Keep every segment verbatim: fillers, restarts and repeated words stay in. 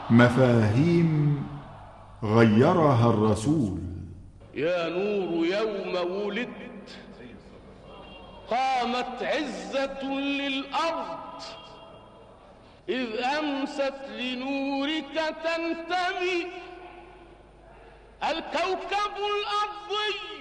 مفاهيم غيرها الرسول. يا نور يوم ولدت قامت عزة للأرض، إذ أمست لنورك تنتمي الكوكب الأرضي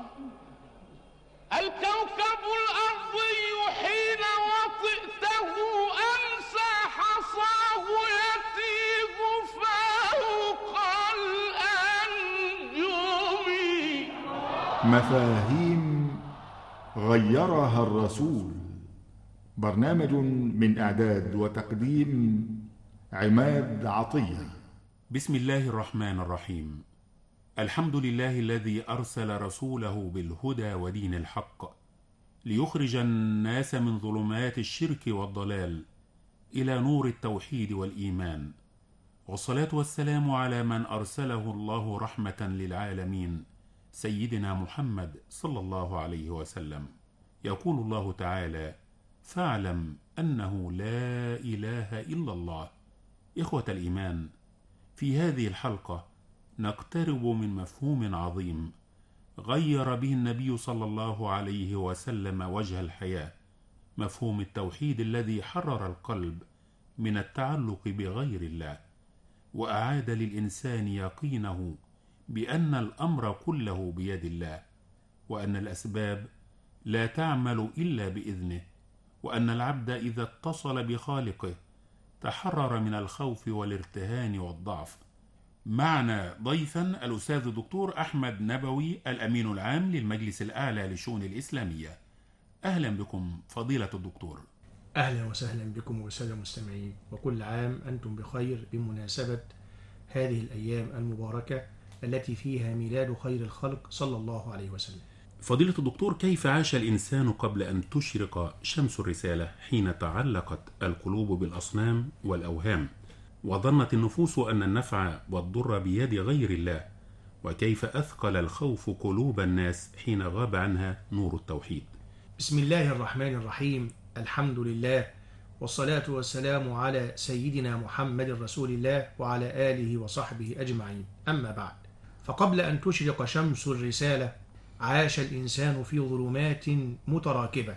الكوكب الأرضي حين وطئته أمسى حصاه يتيب فوق الأنجم. مفاهيم غيرها الرسول، برنامج من إعداد وتقديم عماد عطية. بسم الله الرحمن الرحيم. الحمد لله الذي أرسل رسوله بالهدى ودين الحق ليخرج الناس من ظلمات الشرك والضلال إلى نور التوحيد والإيمان، والصلاة والسلام على من أرسله الله رحمة للعالمين سيدنا محمد صلى الله عليه وسلم. يقول الله تعالى: فاعلم أنه لا إله إلا الله. إخوة الإيمان، في هذه الحلقة نقترب من مفهوم عظيم غير به النبي صلى الله عليه وسلم وجه الحياة، مفهوم التوحيد الذي حرر القلب من التعلق بغير الله، وأعاد للإنسان يقينه بأن الأمر كله بيد الله، وأن الأسباب لا تعمل إلا بإذنه، وأن العبد إذا اتصل بخالقه تحرر من الخوف والارتهان والضعف. معنا ضيفا الأستاذ الدكتور أحمد نبوي، الأمين العام للمجلس الأعلى للشؤون الإسلامية. أهلا بكم فضيلة الدكتور. أهلا وسهلا بكم والسادة المستمعين، وكل عام أنتم بخير بمناسبة هذه الأيام المباركة التي فيها ميلاد خير الخلق صلى الله عليه وسلم. فضيلة الدكتور، كيف عاش الإنسان قبل أن تشرق شمس الرسالة حين تعلقت القلوب بالأصنام والأوهام، وظنت النفوس أن النفع والضر بيد غير الله؟ وكيف أثقل الخوف قلوب الناس حين غاب عنها نور التوحيد؟ بسم الله الرحمن الرحيم. الحمد لله، والصلاة والسلام على سيدنا محمد رسول الله وعلى آله وصحبه أجمعين. أما بعد، فقبل أن تشرق شمس الرسالة عاش الإنسان في ظلمات متراكبة: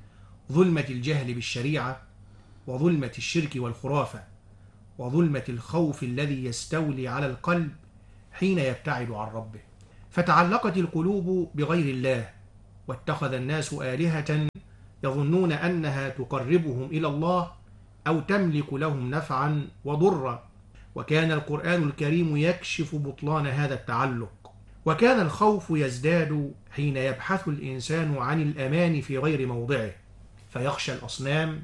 ظلمة الجهل بالشريعة، وظلمة الشرك والخرافة، وظلمة الخوف الذي يستولي على القلب حين يبتعد عن ربه، فتعلقت القلوب بغير الله، واتخذ الناس آلهة يظنون أنها تقربهم إلى الله أو تملك لهم نفعا وضرا، وكان القرآن الكريم يكشف بطلان هذا التعلق. وكان الخوف يزداد حين يبحث الإنسان عن الأمان في غير موضعه، فيخشى الأصنام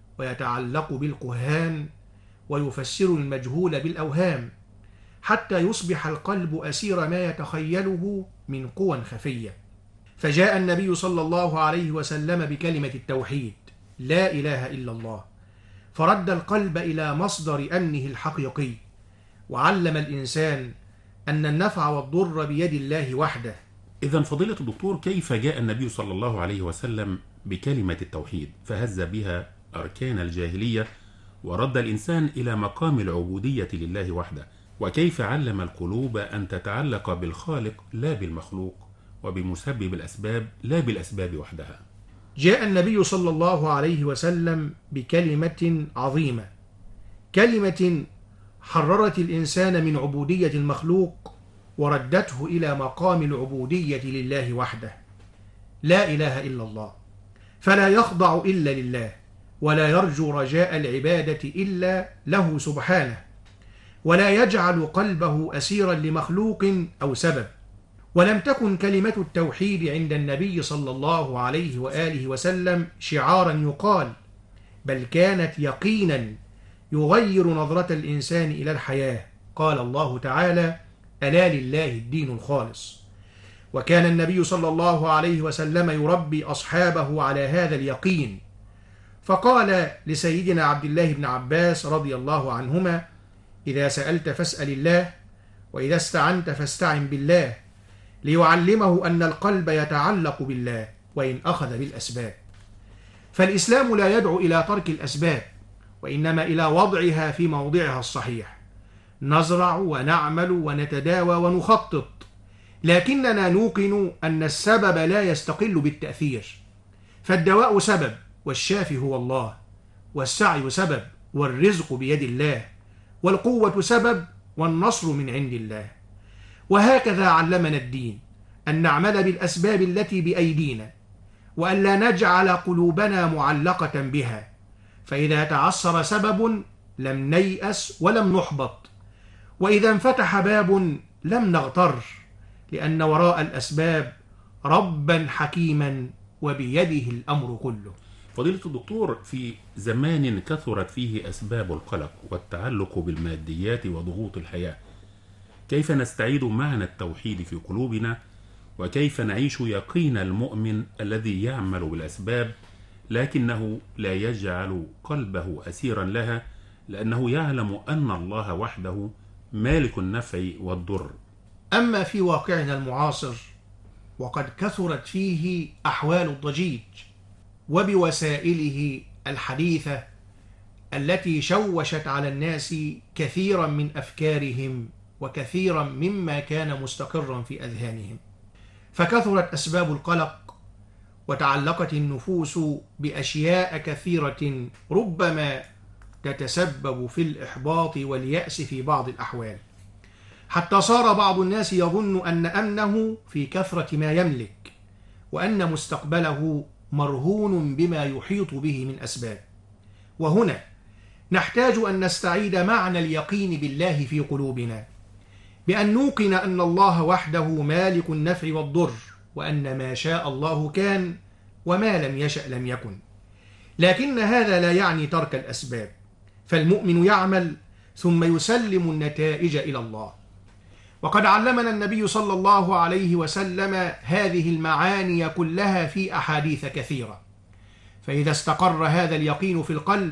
ويتعلق بالكهان ويفسر المجهول بالأوهام، حتى يصبح القلب أسير ما يتخيله من قوى خفية. فجاء النبي صلى الله عليه وسلم بكلمة التوحيد: لا إله إلا الله، فرد القلب إلى مصدر أمنه الحقيقي، وعلم الإنسان أن النفع والضر بيد الله وحده. إذن فضيلة الدكتور، كيف جاء النبي صلى الله عليه وسلم بكلمة التوحيد فهز بها أركان الجاهلية ورد الإنسان إلى مقام العبودية لله وحده؟ وكيف علم القلوب أن تتعلق بالخالق لا بالمخلوق، وبمسبب الأسباب لا بالأسباب وحدها؟ جاء النبي صلى الله عليه وسلم بكلمة عظيمة، كلمة حررت الإنسان من عبودية المخلوق وردته إلى مقام العبودية لله وحده. لا إله إلا الله، فلا يخضع إلا لله، ولا يرجو رجاء العبادة إلا له سبحانه، ولا يجعل قلبه أسيرا لمخلوق أو سبب. ولم تكن كلمة التوحيد عند النبي صلى الله عليه وآله وسلم شعارا يقال، بل كانت يقينا يغير نظرة الإنسان إلى الحياة. قال الله تعالى: ألا لله الدين الخالص. وكان النبي صلى الله عليه وسلم يربي أصحابه على هذا اليقين، فقال لسيدنا عبد الله بن عباس رضي الله عنهما: إذا سألت فاسأل الله، وإذا استعنت فاستعن بالله، ليعلمه أن القلب يتعلق بالله وإن أخذ بالأسباب. فالإسلام لا يدعو إلى ترك الأسباب، وإنما إلى وضعها في موضعها الصحيح، نزرع ونعمل ونتداوى ونخطط، لكننا نوقن أن السبب لا يستقل بالتأثير، فالدواء سبب والشافي هو الله، والسعي سبب والرزق بيد الله، والقوة سبب والنصر من عند الله. وهكذا علمنا الدين أن نعمل بالأسباب التي بأيدينا، وأن لا نجعل قلوبنا معلقة بها، فإذا تعثر سبب لم نيأس ولم نحبط، وإذا انفتح باب لم نغتر، لأن وراء الأسباب ربا حكيما وبيده الأمر كله. فضيلة الدكتور، في زمان كثرت فيه أسباب القلق والتعلق بالماديات وضغوط الحياة، كيف نستعيد معنى التوحيد في قلوبنا، وكيف نعيش يقين المؤمن الذي يعمل بالأسباب لكنه لا يجعل قلبه أسيرا لها، لأنه يعلم أن الله وحده مالك النفع والضر؟ أما في واقعنا المعاصر وقد كثرت فيه أحوال الضجيج وبوسائله الحديثة التي شوشت على الناس كثيرا من أفكارهم وكثيرا مما كان مستقرا في أذهانهم، فكثرت أسباب القلق وتعلقت النفوس بأشياء كثيرة ربما تتسبب في الإحباط واليأس في بعض الأحوال، حتى صار بعض الناس يظن أن أمنه في كثرة ما يملك، وأن مستقبله مرهون بما يحيط به من أسباب. وهنا نحتاج أن نستعيد معنى اليقين بالله في قلوبنا، بأن نوقن أن الله وحده مالك النفع والضر، وأن ما شاء الله كان وما لم يشأ لم يكن. لكن هذا لا يعني ترك الأسباب، فالمؤمن يعمل ثم يسلم النتائج إلى الله. وقد علمنا النبي صلى الله عليه وسلم هذه المعاني كلها في أحاديث كثيرة، فإذا استقر هذا اليقين في القلب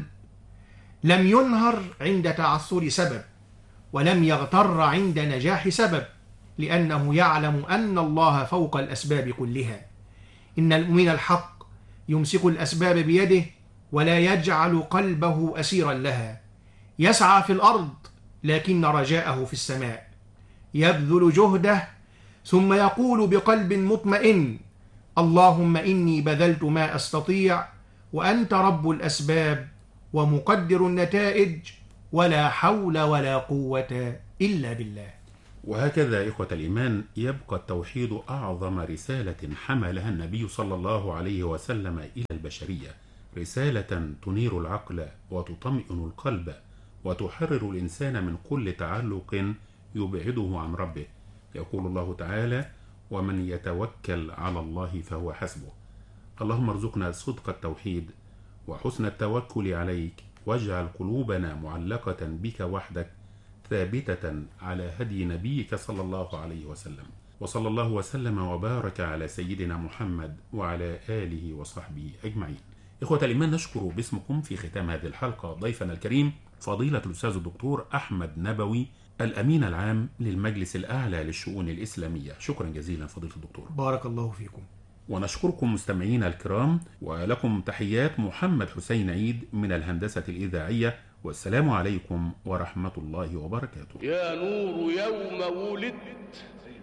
لم ينهر عند تعثر سبب، ولم يغتر عند نجاح سبب، لأنه يعلم أن الله فوق الأسباب كلها. إن المؤمن الحق يمسك الأسباب بيده ولا يجعل قلبه أسيرا لها، يسعى في الأرض لكن رجاءه في السماء، يبذل جهده ثم يقول بقلب مطمئن: اللهم إني بذلت ما أستطيع، وأنت رب الأسباب ومقدر النتائج، ولا حول ولا قوة إلا بالله. وهكذا إخوة الإيمان يبقى التوحيد أعظم رسالة حملها النبي صلى الله عليه وسلم إلى البشرية، رسالة تنير العقل وتطمئن القلب وتحرر الإنسان من كل تعلق يبعده عن ربه. يقول الله تعالى: ومن يتوكل على الله فهو حسبه. اللهم ارزقنا صدق التوحيد وحسن التوكل عليك، واجعل قلوبنا معلقة بك وحدك، ثابتة على هدي نبيك صلى الله عليه وسلم. وصلى الله وسلم وبارك على سيدنا محمد وعلى آله وصحبه أجمعين. إخوة الإيمان، نشكر باسمكم في ختام هذه الحلقة ضيفنا الكريم فضيلة الأستاذ الدكتور أحمد نبوي، الأمين العام للمجلس الأعلى للشؤون الإسلامية. شكرا جزيلا فضيلة الدكتور. بارك الله فيكم. ونشكركم مستمعينا الكرام، ولكم تحيات محمد حسين عيد من الهندسة الإذاعية، والسلام عليكم ورحمة الله وبركاته. يا نور يوم ولدت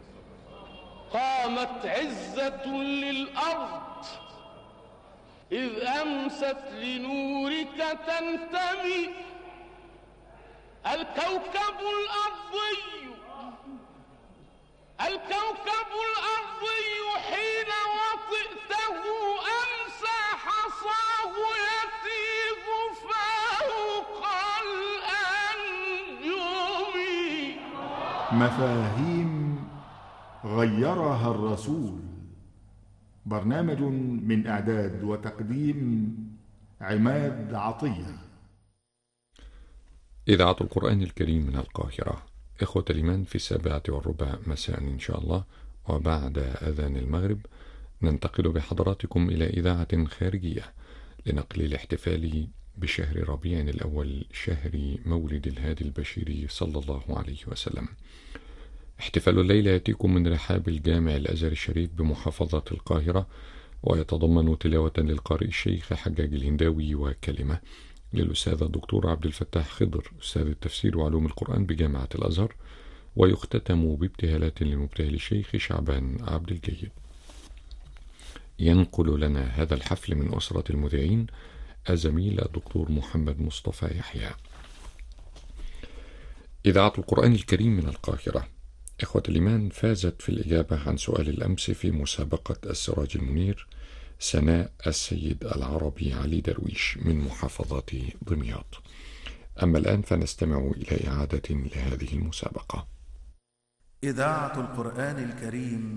قامت عزة للأرض، إذ أمست لنورك تنتمي الكوكب الأرضي الكوكب الأرضي حين وطئته أمسى حصاه يتيب فوق الأنجم. مفاهيم غيرها الرسول. برنامج من إعداد وتقديم عماد عطية. إذاعة القرآن الكريم من القاهرة. إخوة الإيمان، في السابعة والربع مساء إن شاء الله، وبعد أذان المغرب ننتقل بحضراتكم إلى إذاعة خارجية لنقل الاحتفال بشهر ربيع الأول، شهر مولد الهادي البشيري صلى الله عليه وسلم. احتفال الليلة يأتيكم من رحاب الجامع الأزهر الشريف بمحافظة القاهرة، ويتضمن تلاوة للقارئ الشيخ حجاج الهنداوي وكلمة، للأستاذ الدكتور عبد الفتاح خضر أستاذ التفسير وعلوم القرآن بجامعة الأزهر، ويختتم بابتهالات للمبتهل الشيخ شعبان عبد الجيد. ينقل لنا هذا الحفل من أسرة المذيعين الزميل الدكتور محمد مصطفى يحيى. إذاعة القرآن الكريم من القاهرة. إخوة الإيمان، فازت في الإجابة عن سؤال الأمس في مسابقة السراج المنير سناء السيد العربي علي درويش من محافظة دمياط. أما الآن فنستمع إلى إعادة لهذه المسابقة. إذاعة القرآن الكريم